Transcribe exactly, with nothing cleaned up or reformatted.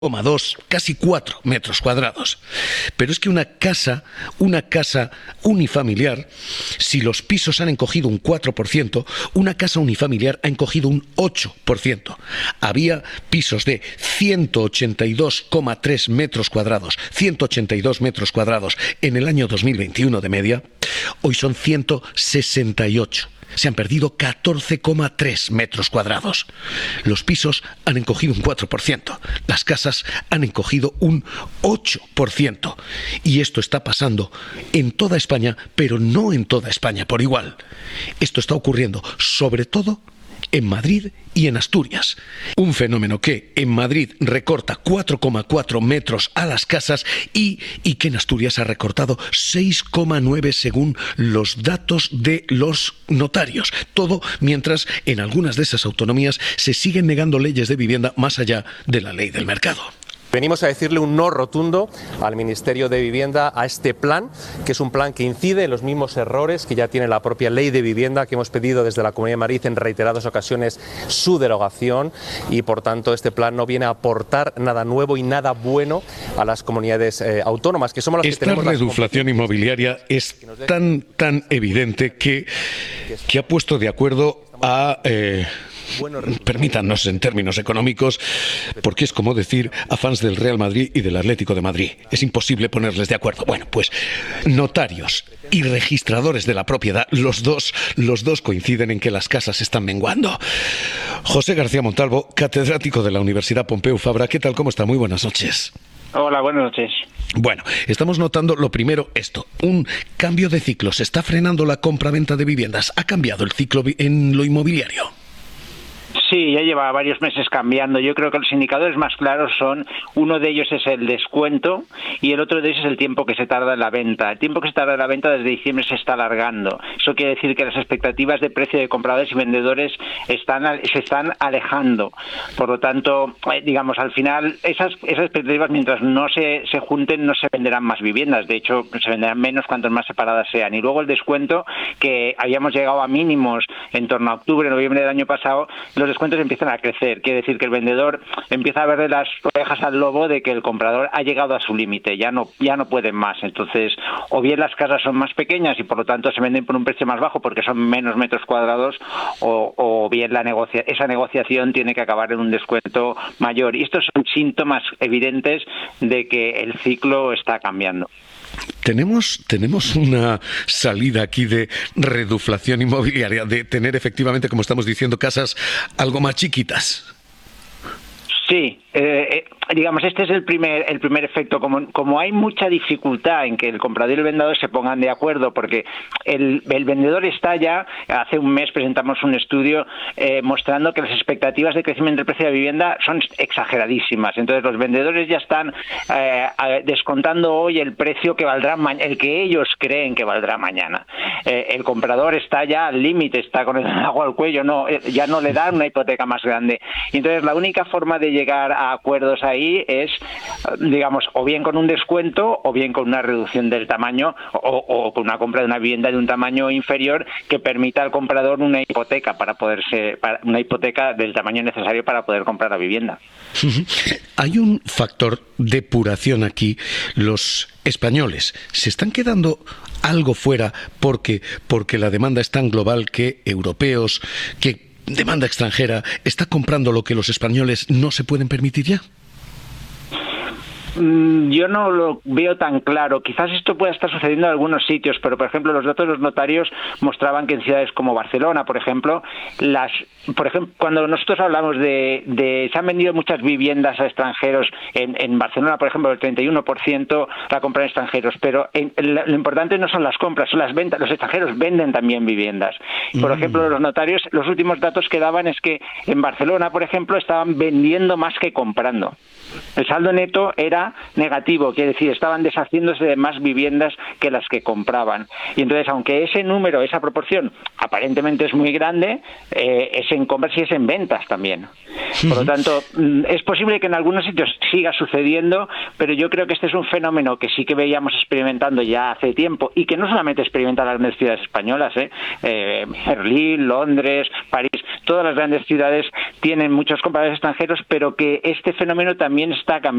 dos, casi cuatro metros cuadrados. Pero es que una casa, una casa unifamiliar, si los pisos han encogido un cuatro por ciento, una casa unifamiliar ha encogido un ocho por ciento. Había pisos de ciento ochenta y dos coma tres metros cuadrados, ciento ochenta y dos metros cuadrados en el año dos mil veintiuno de media, hoy son ciento sesenta y ocho. Se han perdido catorce coma tres metros cuadrados. Los pisos han encogido un cuatro por ciento. Las casas han encogido un ocho por ciento. Y esto está pasando en toda España, pero no en toda España por igual. Esto está ocurriendo sobre todo en Madrid y en Asturias. Un fenómeno que en Madrid recorta cuatro coma cuatro metros a las casas y, y que en Asturias ha recortado seis coma nueve según los datos de los notarios. Todo mientras en algunas de esas autonomías se siguen negando leyes de vivienda más allá de la ley del mercado. Venimos a decirle un no rotundo al Ministerio de Vivienda a este plan, que es un plan que incide en los mismos errores que ya tiene la propia Ley de Vivienda, que hemos pedido desde la Comunidad de Madrid en reiteradas ocasiones su derogación, y por tanto este plan no viene a aportar nada nuevo y nada bueno a las comunidades eh, autónomas, que somos las que Esta tenemos. Esta reduflación inmobiliaria es tan, tan evidente que, que ha puesto de acuerdo a... Eh, permítanos en términos económicos, porque es como decir a fans del Real Madrid y del Atlético de Madrid. Es imposible ponerles de acuerdo. Bueno, pues notarios y registradores de la propiedad, los dos, los dos coinciden en que las casas están menguando. José García Montalvo, catedrático de la Universidad Pompeu Fabra. ¿Qué tal? ¿Cómo está? Muy buenas noches. Hola, buenas noches. Bueno, estamos notando lo primero esto, un cambio de ciclo. ¿Se está frenando la compra-venta de viviendas? ¿Ha cambiado el ciclo en lo inmobiliario? Sí, ya lleva varios meses cambiando. Yo creo que los indicadores más claros son, uno de ellos es el descuento y el otro de ellos es el tiempo que se tarda en la venta. El tiempo que se tarda en la venta desde diciembre se está alargando. Eso quiere decir que las expectativas de precio de compradores y vendedores están se están alejando. Por lo tanto, digamos, al final, esas, esas expectativas, mientras no se, se junten, no se venderán más viviendas. De hecho, se venderán menos cuantas más separadas sean. Y luego el descuento, que habíamos llegado a mínimos en torno a octubre, noviembre del año pasado, los descuentos empiezan a crecer. Quiere decir que el vendedor empieza a verle las orejas al lobo de que el comprador ha llegado a su límite, ya no ya no pueden más. Entonces, o bien las casas son más pequeñas y por lo tanto se venden por un precio más bajo porque son menos metros cuadrados, o, o bien la negocia esa negociación tiene que acabar en un descuento mayor. Y estos son síntomas evidentes de que el ciclo está cambiando. Tenemos, tenemos una salida aquí de reduflación inmobiliaria, de tener efectivamente, como estamos diciendo, casas algo más chiquitas. Sí, eh, eh, digamos, este es el primer el primer efecto. Como, como hay mucha dificultad en que el comprador y el vendedor se pongan de acuerdo, porque el, el vendedor está ya, hace un mes presentamos un estudio eh, mostrando que las expectativas de crecimiento del precio de la vivienda son exageradísimas. Entonces los vendedores ya están eh, descontando hoy el precio que valdrá mañana, el que ellos creen que valdrá mañana. Eh, el comprador está ya al límite, está con el agua al cuello, no, ya no le dan una hipoteca más grande. Y entonces la única forma de llegar a acuerdos ahí es, digamos, o bien con un descuento o bien con una reducción del tamaño o, o con una compra de una vivienda de un tamaño inferior que permita al comprador una hipoteca para poderse para, una hipoteca del tamaño necesario para poder comprar la vivienda. Hay un factor de depuración aquí. Los españoles se están quedando algo fuera porque porque la demanda es tan global que europeos, que demanda extranjera, está comprando lo que los españoles no se pueden permitir ya. Yo no lo veo tan claro. Quizás esto pueda estar sucediendo en algunos sitios, pero por ejemplo los datos de los notarios mostraban que en ciudades como Barcelona, por ejemplo, las, por ejemplo, cuando nosotros hablamos de, de se han vendido muchas viviendas a extranjeros en, en Barcelona, por ejemplo, el treinta y uno por ciento la compran extranjeros, pero en, en, lo importante no son las compras, son las ventas. Los extranjeros venden también viviendas. Por mm. ejemplo, los notarios, los últimos datos que daban es que en Barcelona, por ejemplo, estaban vendiendo más que comprando. El saldo neto era negativo, quiere decir, estaban deshaciéndose de más viviendas que las que compraban. Y entonces, aunque ese número, esa proporción aparentemente es muy grande, eh, es en compras y es en ventas también. Por lo tanto, es posible que en algunos sitios siga sucediendo, pero yo creo que este es un fenómeno que sí que veíamos experimentando ya hace tiempo, y que no solamente experimentan las grandes ciudades españolas, ¿eh? Eh, Berlín, Londres, París, todas las grandes ciudades tienen muchos compradores extranjeros, pero que este fenómeno también está cambiando.